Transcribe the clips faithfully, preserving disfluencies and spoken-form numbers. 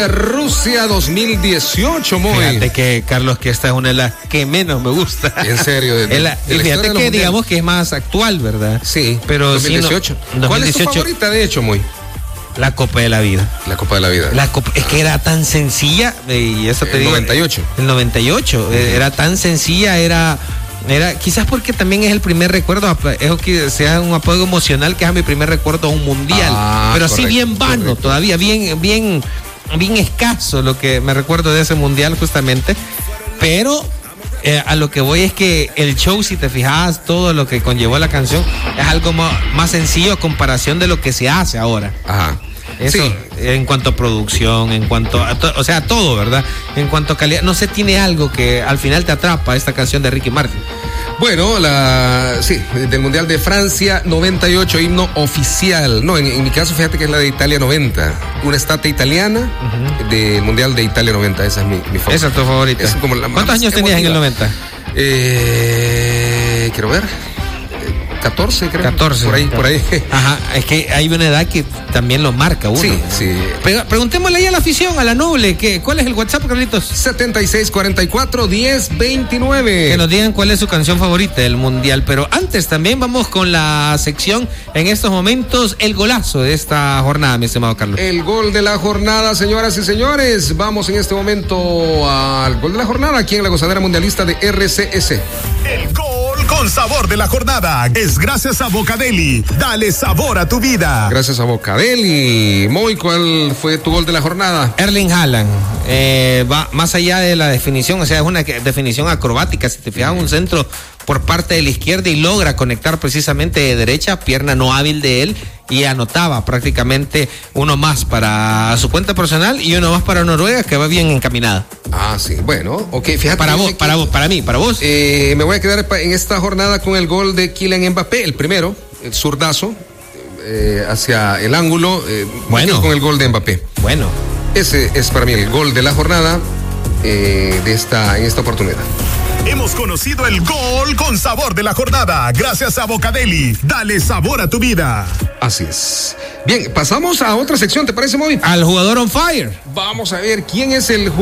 Rusia dos mil dieciocho, muy. Fíjate que, Carlos, que esta es una de las que menos me gusta. En serio. De, de, la, de la fíjate que de digamos que es más actual, ¿verdad? Sí, pero dos mil dieciocho. Sí, no, ¿Cuál dos mil dieciocho, es tu favorita, de hecho, muy? La Copa de la Vida. La Copa de la Vida. La Copa, es que era tan sencilla, y eso te el digo. noventa y ocho. El noventa y ocho. Uh-huh. Era tan sencilla, era... Era, quizás porque también es el primer recuerdo, es que sea un apego emocional, que es mi primer recuerdo a un mundial, ah, pero correcto, sí bien vano, correcto. Todavía bien, bien, bien escaso lo que me recuerdo de ese mundial justamente, pero eh, a lo que voy es que el show, si te fijas, todo lo que conllevó la canción es algo más, más sencillo a comparación de lo que se hace ahora. Ajá. Eso, sí. En cuanto a producción, en cuanto a to- o sea, todo, ¿verdad? En cuanto a calidad, no sé, tiene algo que al final te atrapa esta canción de Ricky Martin. Bueno, la sí, del Mundial de Francia noventa y ocho, himno oficial. No, en, en mi caso, fíjate que es la de Italia noventa. Una estatua italiana uh-huh. del Mundial de Italia noventa. Esa es mi, mi favorita. Esa es tu favorita. Es como la ¿Cuántos años tenías en el noventa? Eh, quiero ver. catorce, creo. catorce. Por ahí, por ahí. Ajá, es que hay una edad que también lo marca uno. Sí, sí. Pero preguntémosle ahí a la afición, a la noble, ¿qué, ¿cuál es el WhatsApp, Carlitos? setenta y seis cuarenta y cuatro diez veintinueve. Que nos digan cuál es su canción favorita del Mundial. Pero antes también vamos con la sección, en estos momentos, el golazo de esta jornada, mi estimado Carlos. El gol de la jornada, señoras y señores. Vamos en este momento al gol de la jornada aquí en la gozadera mundialista de R C S. El gol con sabor de la jornada es gracias a Bocadeli. Dale sabor a tu vida. Gracias a Bocadeli. Moy, ¿cuál fue tu gol de la jornada? Erling Haaland. Eh, va más allá de la definición, o sea, es una definición acrobática. Si te fijas, un centro por parte de la izquierda y logra conectar precisamente de derecha, pierna no hábil de él, y anotaba prácticamente uno más para su cuenta personal y uno más para Noruega, que va bien encaminada. Ah, sí, bueno, ok, fíjate. Para vos, que, para vos, para mí, para vos. Eh, me voy a quedar en esta jornada con el gol de Kylian Mbappé, el primero, el zurdazo, eh, hacia el ángulo, eh, bueno, con el gol de Mbappé. Bueno. Ese es para mí el gol de la jornada eh, de esta, en esta oportunidad. Hemos conocido el gol con sabor de la jornada, gracias a Bocadeli. Dale sabor a tu vida. Así es. Bien, pasamos a otra sección, ¿te parece, Moby? Al jugador on fire. Vamos a ver quién es el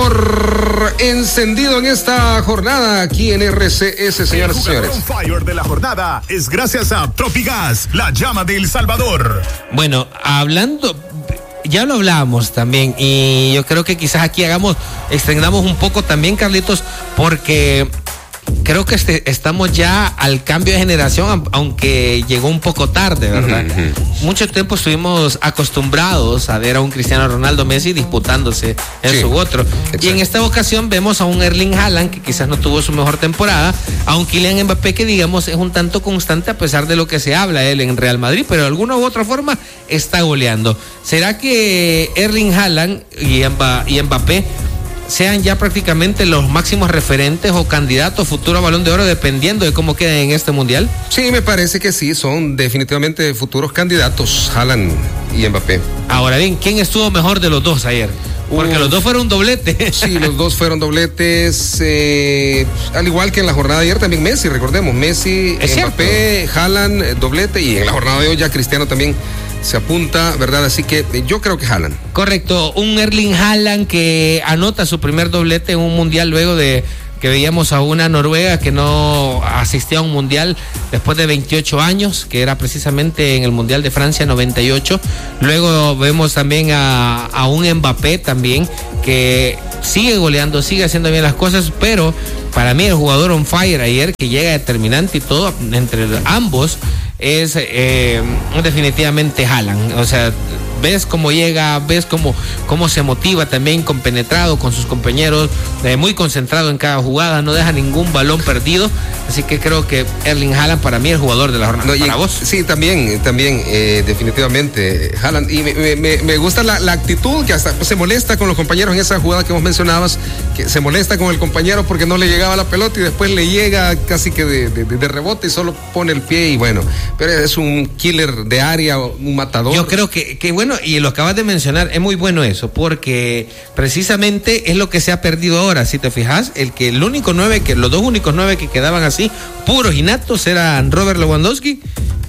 jugador encendido en esta jornada aquí en R C S, señoras y señores. El jugador on fire de la jornada es gracias a Tropigas, la llama de El Salvador. Bueno, hablando... Ya lo hablábamos también, y yo creo que quizás aquí hagamos, extendamos un poco también, Carlitos, porque creo que este, estamos ya al cambio de generación, aunque llegó un poco tarde, ¿verdad? Uh-huh. Mucho tiempo estuvimos acostumbrados a ver a un Cristiano Ronaldo, Messi disputándose en sí, su otro. Exacto. Y en esta ocasión vemos a un Erling Haaland que quizás no tuvo su mejor temporada, a un Kylian Mbappé que digamos es un tanto constante a pesar de lo que se habla él en Real Madrid, pero de alguna u otra forma está goleando. ¿Será que Erling Haaland y Mbappé sean ya prácticamente los máximos referentes o candidatos futuro a Balón de Oro, dependiendo de cómo queden en este mundial? Sí, me parece que sí, son definitivamente futuros candidatos, Haaland y Mbappé. Ahora bien, ¿quién estuvo mejor de los dos ayer? Porque Uf, los dos fueron doblete. Sí, los dos fueron dobletes, eh, al igual que en la jornada de ayer también Messi, recordemos, Messi, es Mbappé, cierto. Haaland, doblete, y en la jornada de hoy ya Cristiano también se apunta, ¿verdad? Así que yo creo que Haaland. Correcto, un Erling Haaland que anota su primer doblete en un mundial luego de que veíamos a una Noruega que no asistía a un mundial después de veintiocho años, que era precisamente en el Mundial de Francia noventa y ocho. Luego vemos también a, a un Mbappé también que sigue goleando, sigue haciendo bien las cosas, pero para mí el jugador on fire ayer, que llega determinante y todo entre ambos, es eh, definitivamente Haaland. O sea, ves cómo llega, ves cómo, cómo se motiva también, compenetrado con sus compañeros, eh, muy concentrado en cada jugada, no deja ningún balón perdido. Así que creo que Erling Haaland para mí es el jugador de la jornada. No, ¿Para vos? Sí, también, también, eh, definitivamente Haaland. Y me, me, me gusta la, la actitud, que hasta se molesta con los compañeros en esa jugada que vos mencionabas, que se molesta con el compañero porque no le llegaba la pelota y después le llega casi que de, de, de rebote y solo pone el pie y bueno, pero es un killer de área, un matador. Yo creo que, que bueno, y lo acabas de mencionar, es muy bueno eso, porque precisamente es lo que se ha perdido ahora, si te fijas, el que el único nueve, que los dos únicos nueve que quedaban así, puros y natos, eran Robert Lewandowski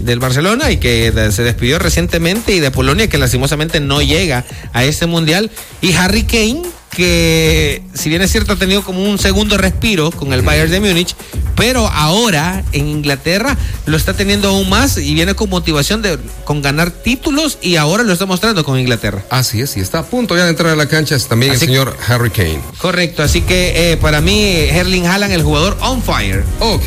del Barcelona y que se despidió recientemente, y de Polonia, que lastimosamente no llega a este mundial, y Harry Kane, que si bien es cierto ha tenido como un segundo respiro con el Bayern de Múnich, pero ahora en Inglaterra lo está teniendo aún más y viene con motivación de con ganar títulos, y ahora lo está mostrando con Inglaterra. Así es, y está a punto ya de entrar a la cancha también así el señor que, Harry Kane. Correcto, así que eh, para mí Erling Haaland, el jugador on fire. Ok.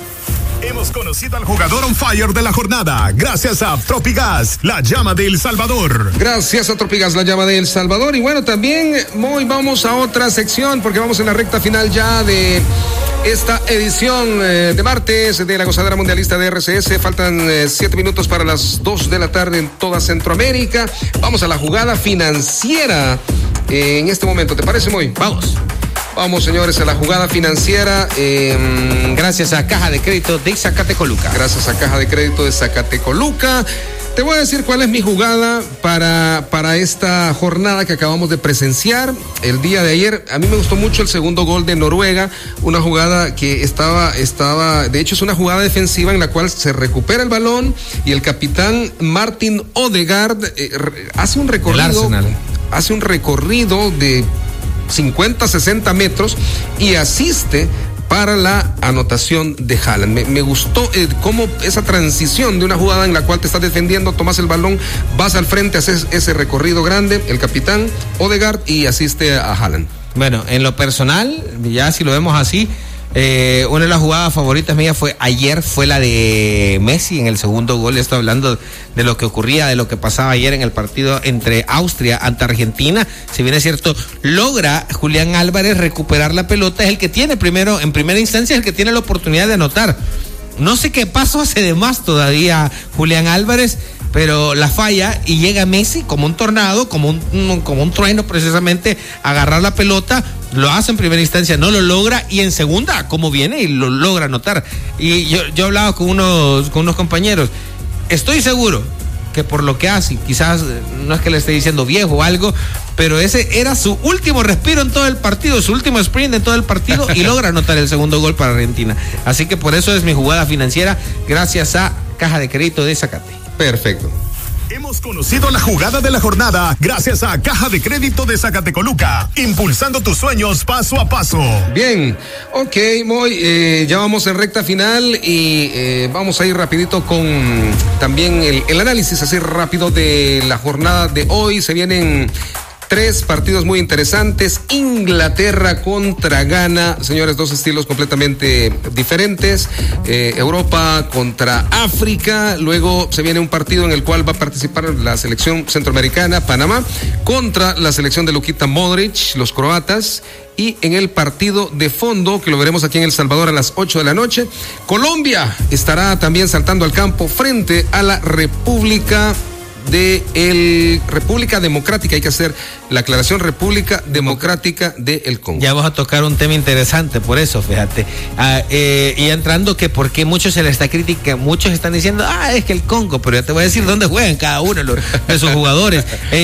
Hemos conocido al jugador on fire de la jornada gracias a Tropigas, la llama de El Salvador. Gracias a Tropigas, la llama de El Salvador. Y bueno, también hoy vamos a otra sección porque vamos en la recta final ya de esta edición eh, de martes de la Gozadera Mundialista de R C S. Faltan eh, siete minutos para las dos de la tarde en toda Centroamérica. Vamos a la jugada financiera eh, en este momento. ¿Te parece, Moy? Vamos. Vamos, señores, a la jugada financiera. Eh, gracias a Caja de Crédito de Zacatecoluca. Gracias a Caja de Crédito de Zacatecoluca. Te voy a decir cuál es mi jugada para, para esta jornada que acabamos de presenciar el día de ayer. A mí me gustó mucho el segundo gol de Noruega, una jugada que estaba, estaba, de hecho es una jugada defensiva en la cual se recupera el balón y el capitán Martin Odegaard eh, hace un recorrido, hace un recorrido de cincuenta, sesenta metros y asiste para la anotación de Haaland. Me, me gustó eh, cómo esa transición de una jugada en la cual te estás defendiendo, tomas el balón, vas al frente, haces ese recorrido grande, el capitán Odegaard, y asiste a Haaland. Bueno, en lo personal, ya si lo vemos así, Eh, una de las jugadas favoritas mías fue ayer, fue la de Messi en el segundo gol. Estoy hablando de lo que ocurría, de lo que pasaba ayer en el partido entre Austria ante Argentina. Si bien es cierto, logra Julián Álvarez recuperar la pelota, es el que tiene primero, en primera instancia, es el que tiene la oportunidad de anotar. No sé qué paso hace de más todavía Julián Álvarez, pero la falla y llega Messi como un tornado, como un, como un trueno precisamente, a agarrar la pelota, lo hace en primera instancia, no lo logra, y en segunda, como viene y lo logra anotar. Y yo, yo hablaba con unos, con unos compañeros, estoy seguro que por lo que hace, quizás no es que le esté diciendo viejo o algo, pero ese era su último respiro en todo el partido, su último sprint en todo el partido, y logra anotar el segundo gol para Argentina. Así que por eso es mi jugada financiera, gracias a Caja de Crédito de Zacate. Perfecto. Hemos conocido la jugada de la jornada gracias a Caja de Crédito de Zacatecoluca, impulsando tus sueños paso a paso. Bien, ok, Moy, eh, ya vamos en recta final y eh, vamos a ir rapidito con también el, el análisis así rápido de la jornada de hoy. Se vienen tres partidos muy interesantes. Inglaterra contra Ghana, señores, dos estilos completamente diferentes. Eh, Europa contra África. Luego se viene un partido en el cual va a participar la selección centroamericana, Panamá, contra la selección de Luka Modric, los croatas. Y en el partido de fondo, que lo veremos aquí en El Salvador a las ocho de la noche, Colombia estará también saltando al campo frente a la República de el República Democrática, hay que hacer la aclaración, República Democrática de el Congo. Ya vamos a tocar un tema interesante, por eso, fíjate. Ah, eh, y entrando que por qué muchos se le está criticando, muchos están diciendo, ah, es que el Congo, pero ya te voy a decir dónde juegan cada uno de, los, de sus jugadores.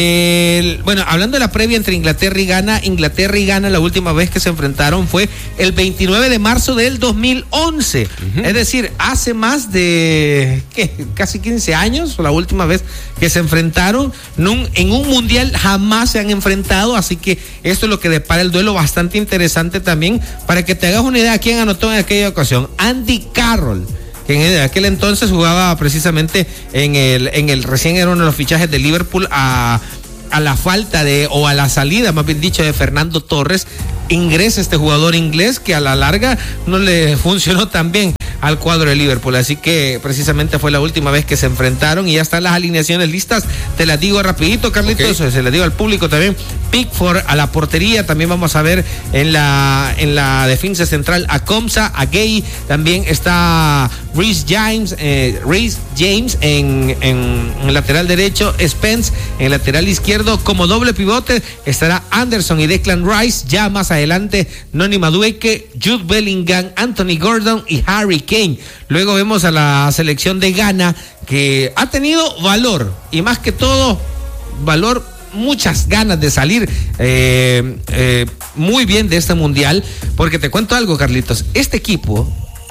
Eh, bueno, hablando de la previa entre Inglaterra y Ghana, Inglaterra y Ghana la última vez que se enfrentaron fue el veintinueve de marzo del dos mil once. Uh-huh. Es decir, hace más de, ¿qué? Casi quince años, la última vez que se enfrentaron. En un, en un mundial jamás se han enfrentado, así que esto es lo que depara el duelo, bastante interesante también. Para que te hagas una idea, ¿quién anotó en aquella ocasión? Andy Carroll, que en aquel entonces jugaba precisamente en el, en el recién era uno de los fichajes de Liverpool a, a la falta de, o a la salida, más bien dicho, de Fernando Torres. Ingresa este jugador inglés que a la larga no le funcionó tan bien al cuadro de Liverpool, así que precisamente fue la última vez que se enfrentaron y ya están las alineaciones listas. Te las digo rapidito, Carlitos, okay. Se las digo al público también. Pickford a la portería, también vamos a ver en la en la defensa central a Comsa, a Gay, también está Reece James, eh, Reece James en, en, en lateral derecho, Spence en lateral izquierdo, como doble pivote estará Anderson y Declan Rice, ya más adelante Noni Madueke, Jude Bellingham, Anthony Gordon y Harry Kane. Luego vemos a la selección de Ghana, que ha tenido valor y más que todo valor, muchas ganas de salir eh, eh, muy bien de este mundial, porque te cuento algo, Carlitos, este equipo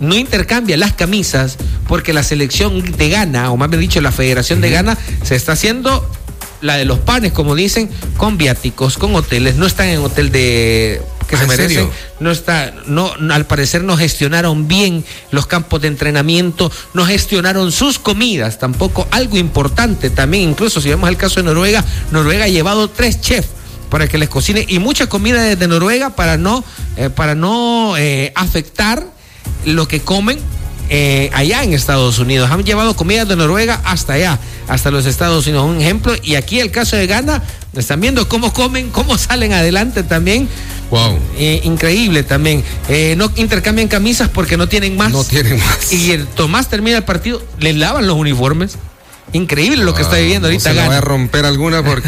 no intercambia las camisas porque la selección de Ghana, o más bien dicho, la Federación uh-huh. de Ghana, se está haciendo la de los panes, como dicen, con viáticos, con hoteles, no están en hotel de que ah, se merecen, serio? no está, no, al parecer no gestionaron bien los campos de entrenamiento, no gestionaron sus comidas, tampoco, algo importante también, incluso si vemos el caso de Noruega, Noruega ha llevado tres chefs para que les cocine y mucha comida desde Noruega para no, eh, para no eh, afectar lo que comen Eh, allá en Estados Unidos. Han llevado comida de Noruega hasta allá, hasta los Estados Unidos. Un ejemplo, y aquí el caso de Ghana, están viendo cómo comen, cómo salen adelante también. Wow. Eh, increíble también. Eh, no intercambian camisas porque no tienen más. No tienen más. Y el Tomás termina el partido, les lavan los uniformes. Increíble lo que está viviendo ahorita. No se voy a romper alguna porque...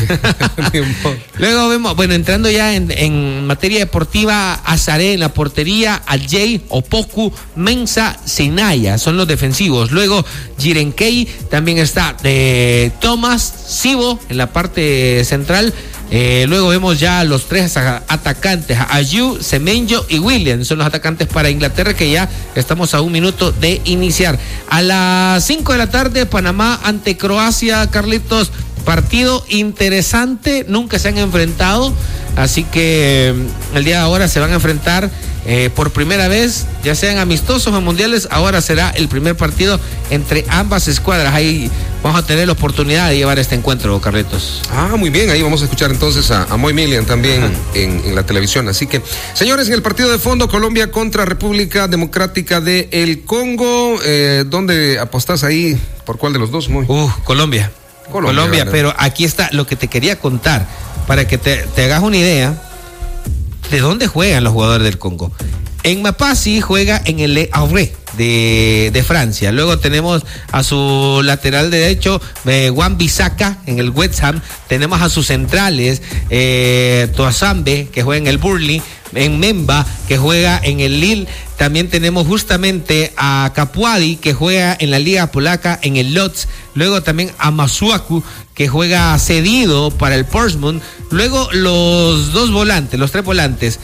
Luego vemos, bueno, entrando ya en, en materia deportiva, Azaré en la portería, Ajay, Opoku, Mensa, Sinaya, son los defensivos. Luego Jirenkei, también está eh, Thomas, Sibo en la parte central. Eh, luego vemos ya los tres atacantes, Ayew, Semenyo y Williams, son los atacantes para Inglaterra, que ya estamos a un minuto de iniciar. A las cinco de la tarde, Panamá ante Croacia, Carlitos, partido interesante, nunca se han enfrentado, así que eh, el día de ahora se van a enfrentar eh, por primera vez, ya sean amistosos o mundiales, ahora será el primer partido entre ambas escuadras. Ahí vamos a tener la oportunidad de llevar este encuentro, Carlitos. Ah, muy bien, ahí vamos a escuchar entonces a, a Moy Millian también en, en la televisión. Así que, señores, en el partido de fondo, Colombia contra República Democrática de el Congo, eh, ¿dónde apostás ahí? ¿Por cuál de los dos, Moy? Uh, Colombia. Colombia, Colombia pero aquí está lo que te quería contar, para que te, te hagas una idea de dónde juegan los jugadores del Congo. En Mapasi juega en el Le Havre de, de Francia. Luego tenemos a su lateral derecho, eh, Wan-Bissaka en el West Ham. Tenemos a sus centrales, eh, Toasambe, que juega en el Burnley, en Memba, que juega en el Lille. También tenemos justamente a Capuadi, que juega en la Liga Polaca en el Lodz. Luego también a Masuaku, que juega cedido para el Portsmouth. Luego los dos volantes, los tres volantes,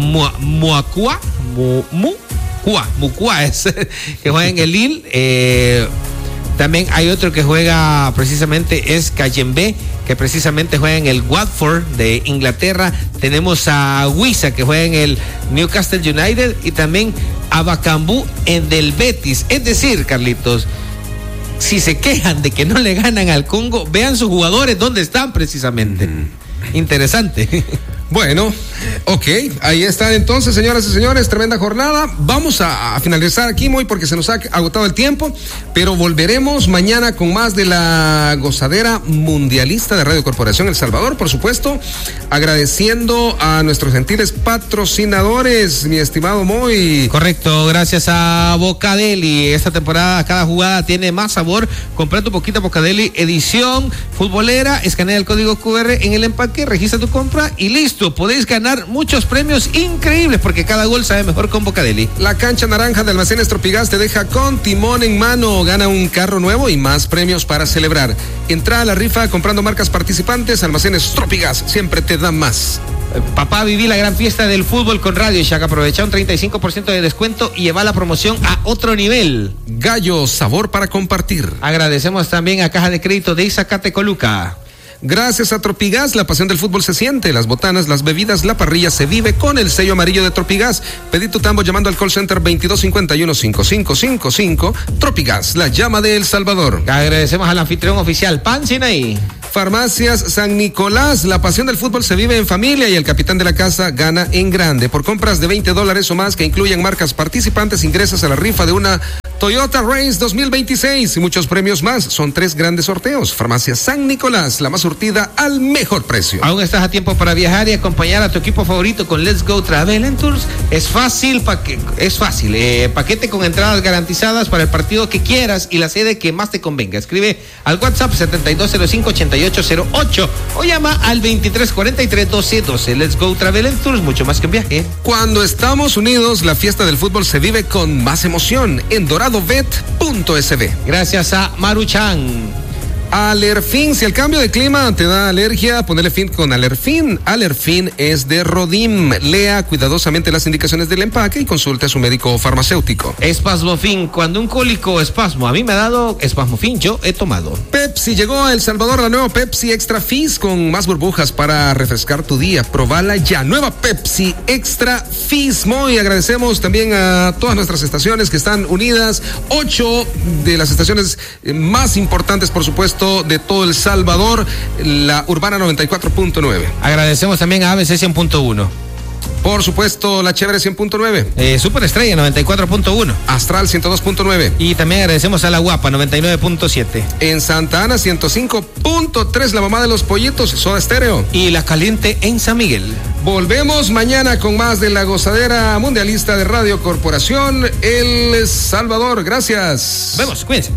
Muakua, Mu, Mukua, Mukua es, que juega en el Lille. Eh, también hay otro que juega precisamente, es Kayembe, que precisamente juega en el Watford de Inglaterra. Tenemos a Wissa, que juega en el Newcastle United, y también a Bakambu en del Betis. Es decir, Carlitos, si se quejan de que no le ganan al Congo, vean sus jugadores dónde están precisamente. Mm. Interesante. Bueno, ok, ahí está entonces, señoras y señores, tremenda jornada. Vamos a, a finalizar aquí, Moy, porque se nos ha agotado el tiempo, pero volveremos mañana con más de la gozadera mundialista de Radio Corporación El Salvador, por supuesto, agradeciendo a nuestros gentiles patrocinadores, mi estimado Moy. Correcto, gracias a Bocadeli. Esta temporada cada jugada tiene más sabor. Compra tu poquita Bocadeli edición futbolera, escanea el código cu erre en el empaque, registra tu compra y listo. Podéis ganar muchos premios increíbles porque cada gol sabe mejor con Bocadeli. La cancha naranja de Almacenes Tropigas te deja con timón en mano. Gana un carro nuevo y más premios para celebrar. Entra a la rifa comprando marcas participantes. Almacenes Tropigas siempre te da más. Papá, viví la gran fiesta del fútbol con Radio Shack. Aprovecha un treinta y cinco por ciento de descuento y lleva la promoción a otro nivel. Gallo, sabor para compartir. Agradecemos también a Caja de Crédito de Zacatecoluca. Gracias a Tropigas, la pasión del fútbol se siente. Las botanas, las bebidas, la parrilla se vive con el sello amarillo de Tropigas. Pedí tu tambo llamando al call center veintidós cincuenta y uno cincuenta y cinco cincuenta y cinco. Tropigas, la llama de El Salvador. Agradecemos al anfitrión oficial, Pan Sinaí. Farmacias San Nicolás, la pasión del fútbol se vive en familia y el capitán de la casa gana en grande. Por compras de veinte dólares o más que incluyen marcas participantes, ingresas a la rifa de una Toyota Race dos mil veintiséis y muchos premios más. Son tres grandes sorteos. Farmacia San Nicolás, la más surtida al mejor precio. Aún estás a tiempo para viajar y acompañar a tu equipo favorito con Let's Go Travel and Tours. Es fácil, paque- es fácil. Eh, paquete con entradas garantizadas para el partido que quieras y la sede que más te convenga. Escribe al WhatsApp setenta y dos cero cinco ochenta y ocho cero ocho o llama al veintitrés cuarenta y tres doce doce. Let's Go Travel and Tours, mucho más que un viaje. Cuando estamos unidos, la fiesta del fútbol se vive con más emoción en dorado bet punto es be. Gracias a Maruchan. Alerfin, si el cambio de clima te da alergia, ponele fin con Alerfin. Alerfin es de Rodim. Lea cuidadosamente las indicaciones del empaque y consulte a su médico farmacéutico. Espasmofin, cuando un cólico o espasmo a mí me ha dado Espasmofin, yo he tomado. Pepsi, llegó a El Salvador la nueva Pepsi Extra Fizz con más burbujas para refrescar tu día. Probala ya. Nueva Pepsi Extra Fizz. Muy agradecemos también a todas nuestras estaciones que están unidas. Ocho de las estaciones más importantes, por supuesto, de todo El Salvador, la Urbana noventa y cuatro punto nueve. Agradecemos también a A B C cien punto uno. Por supuesto, la Chévere cien punto nueve. Eh, Superestrella noventa y cuatro punto uno. Astral ciento dos punto nueve. Y también agradecemos a La Guapa noventa y nueve punto siete. En Santa Ana ciento cinco punto tres, la mamá de los pollitos, Soda Estéreo. Y La Caliente en San Miguel. Volvemos mañana con más de la gozadera mundialista de Radio Corporación El Salvador. Gracias. Vemos, cuídense.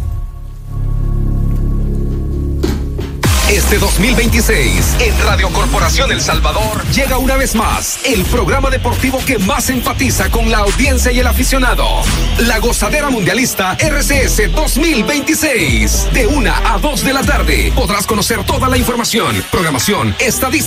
Este dos mil veintiséis, en Radio Corporación El Salvador, llega una vez más el programa deportivo que más enfatiza con la audiencia y el aficionado. La Gozadera Mundialista R C S dos mil veintiséis. De una a dos de la tarde podrás conocer toda la información, programación, estadística